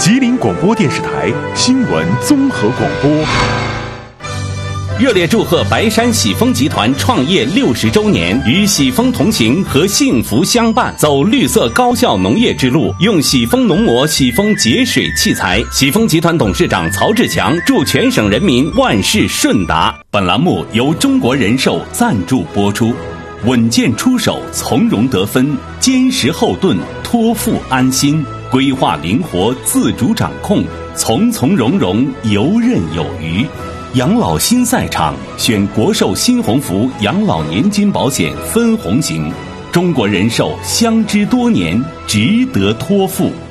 吉林广播电视台新闻综合广播。 热烈祝贺白山喜丰集团创业60周年，与喜丰同行和幸福相伴，走绿色高效农业之路，用喜丰农膜、喜丰节水器材。喜丰集团董事长曹志强祝全省人民万事顺达。本栏目由中国人寿赞助播出。稳健出手，从容得分，坚实后盾，托付安心，规划灵活，自主掌控，从从容容，游刃有余。养老新赛场，选国寿新鸿福养老年金保险分红型。中国人寿相知多年，值得托付。